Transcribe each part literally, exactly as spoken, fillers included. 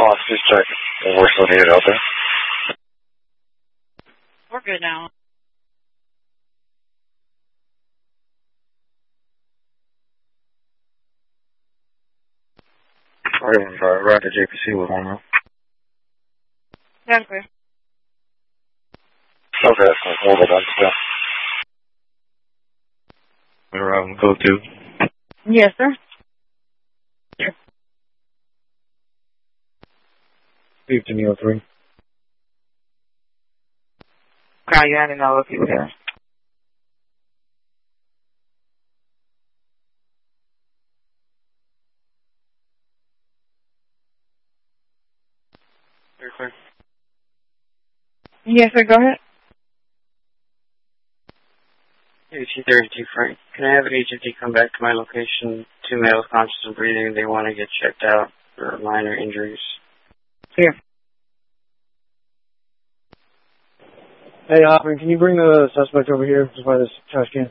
Response, please check. We're still needed out there. We're good now. Alright, we're at the J P C with one now. Yeah, I'm clear. Okay, we'll go back to that. We're um, go to. Yes, sir. fifteen oh three. Kyle, you had to know if you were there. You're clear. Yes, sir. Go ahead. two thirty-two Frank. Can I have an agency come back to my location? Two males conscious and breathing. They want to get checked out for minor injuries. Here. Hey, Hoffman, can you bring the suspect over here? Just by this trash can.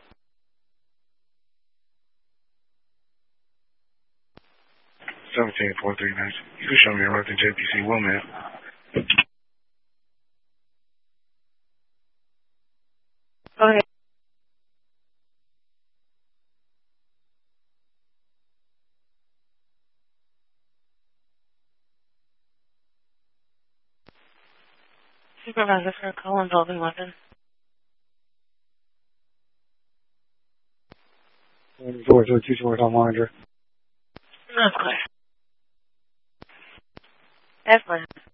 seventeen four three nine. You can show me around the J P C one, man. Go ahead. Supervisor for a call involving weapons. George, with two George on monitor. That's clear. That's clear.